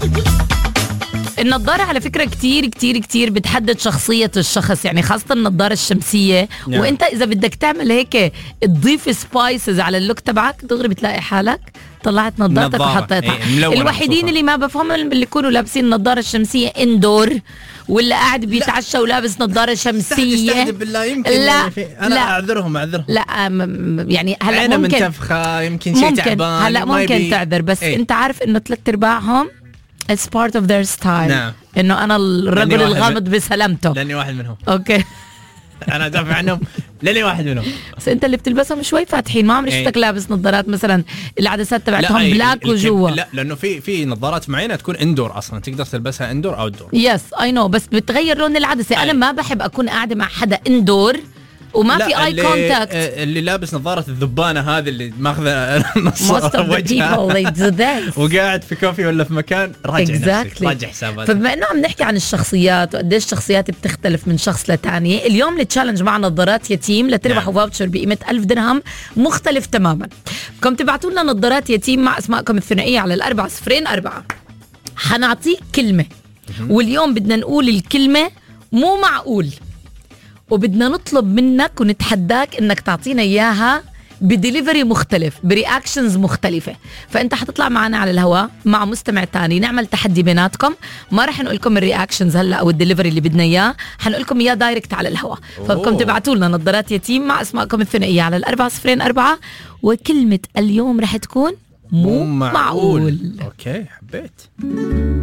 النظارة على فكرة كتير كتير كتير بتحدد شخصية الشخص، يعني خاصة النظارة الشمسية. وانت اذا بدك تعمل هيك تضيف سبايسز على اللوك تبعك دغري بتلاقي حالك طلعت نظارتك وحطيتها. الوحيدين اللي ما بفهمهم اللي يكونوا لابسين النظارة الشمسية اندور، ولا قاعد بيتعشى ولابس نظارة شمسية. بالله يمكن لا انا اعذرهم لا يعني هلا ممكن ممكن منتفخة، يمكن شيء تعبان، هلا ممكن تعذر، بس انت عارف انه 3/4 it's part of their style. نعم. انه انا الرجل الغامض بسلامته لاني واحد منهم. اوكي انا ادافع عنهم لاني واحد منهم. بس انت اللي بتلبسهم شوي فاتحين، ما عمري شفتك لابس نظارات مثلا العدسات تبعتهم بلاك وجوا. لا لانه في نظارات معينه تكون اندور اصلا تقدر تلبسها اندور او دور. يس اي نو، بس بتغير لون العدسه. انا ما بحب اكون قاعده مع حدا اندور وما في اي كونتاكت. اللي لابس نظاره الذبانه هذه اللي ماخذه نص وجهها وقاعد في كوفي ولا في مكان راجع نفسك، راجع حساباتك. فبما انه عم نحكي عن الشخصيات وقديش الشخصيات بتختلف من شخص لتاني، اليوم التشالنج مع نظارات يتيم لتربحوا فاوتشر بقيمه 1000 درهم مختلف تماما. بدكم تبعتوا لنا نظارات يتيم مع اسماءكم الثنائيه على 4004. حنعطيك كلمه، واليوم بدنا نقول الكلمه مو معقول، وبدنا نطلب منك ونتحداك انك تعطينا اياها بديليفري مختلف، برياكشنز مختلفة. فانت حتطلع معنا على الهواء مع مستمع تاني، نعمل تحدي بيناتكم. ما رح نقول لكم الرياكشنز هلا او الديليفري اللي بدنا اياه، حنقول لكم اياه دايركت على الهواء. فبدكم تبعتوا لنا نظارات يتيم مع اسماءكم الثنائية على 4004. وكلمة اليوم رح تكون مو معقول. اوكي حبيت.